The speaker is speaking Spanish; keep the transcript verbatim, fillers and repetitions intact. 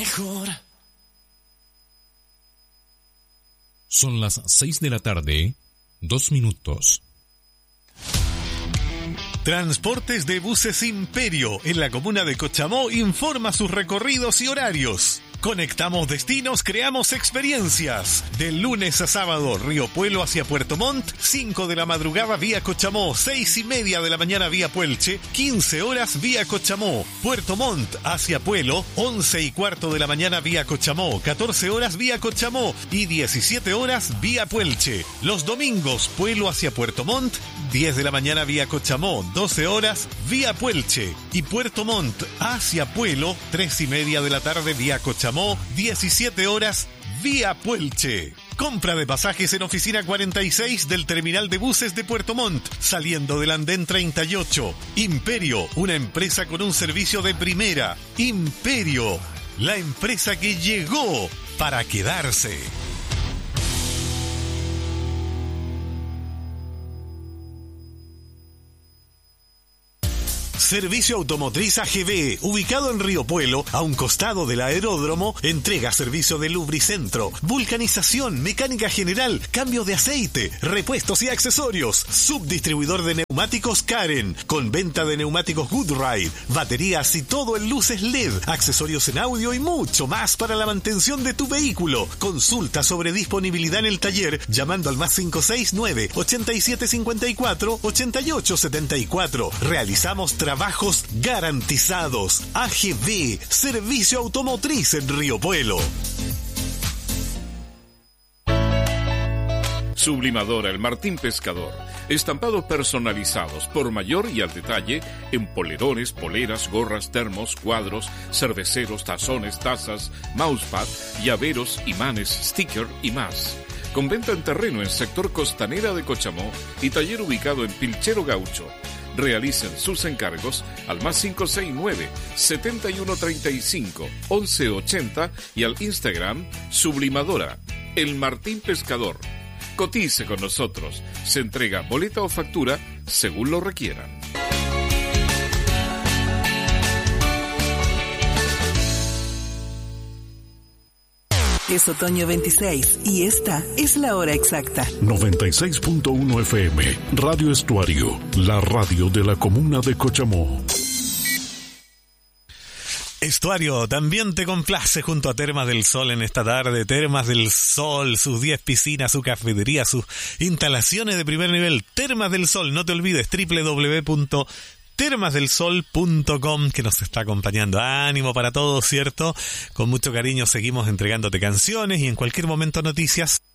Mejor. Son las seis de la tarde, dos minutos. Transportes de Buses Imperio en la comuna de Cochamó informa sus recorridos y horarios. Conectamos destinos, creamos experiencias. De lunes a sábado, Río Puelo hacia Puerto Montt, cinco de la madrugada vía Cochamó, seis y media de la mañana vía Puelche, quince horas vía Cochamó. Puerto Montt hacia Puelo, once y cuarto de la mañana vía Cochamó, catorce horas vía Cochamó y diecisiete horas vía Puelche. Los domingos, Puelo hacia Puerto Montt, diez de la mañana vía Cochamó, doce horas vía Puelche. Y Puerto Montt hacia Puelo, tres y media de la tarde vía Cochamó, diecisiete horas vía Puelche. Compra de pasajes en oficina cuarenta y seis del terminal de buses de Puerto Montt, saliendo del andén treinta y ocho. Imperio, una empresa con un servicio de primera. Imperio, la empresa que llegó para quedarse. Servicio Automotriz A G B, ubicado en Río Puelo, a un costado del aeródromo, entrega servicio de lubricentro, vulcanización, mecánica general, cambio de aceite, repuestos y accesorios. Subdistribuidor de neumáticos Karen, con venta de neumáticos Goodride, baterías y todo en luces L E D, accesorios en audio y mucho más para la mantención de tu vehículo. Consulta sobre disponibilidad en el taller llamando al más cinco seis nueve, ochenta y siete cincuenta y cuatro, ochenta y ocho setenta y cuatro. Realizamos trabajos Trabajos garantizados. A G B, Servicio Automotriz en Río Puelo. Sublimadora El Martín Pescador. Estampados personalizados por mayor y al detalle en polerones, poleras, gorras, termos, cuadros, cerveceros, tazones, tazas, mousepad, llaveros, imanes, sticker y más. Con venta en terreno en sector Costanera de Cochamó y taller ubicado en Pilchero Gaucho. Realicen sus encargos al más cinco seis nueve, setenta y uno treinta y cinco, once ochenta y al Instagram Sublimadora El Martín Pescador. Cotice con nosotros. Se entrega boleta o factura según lo requieran. Es otoño veintiséis y esta es la hora exacta. noventa y seis punto uno F M, Radio Estuario, la radio de la comuna de Cochamó. Estuario también te complace junto a Termas del Sol en esta tarde. Termas del Sol, sus diez piscinas, su cafetería, sus instalaciones de primer nivel. Termas del Sol, no te olvides, doble u doble u doble u punto termas del sol punto com, que nos está acompañando. Ánimo para todos, ¿cierto? Con mucho cariño seguimos entregándote canciones y en cualquier momento noticias.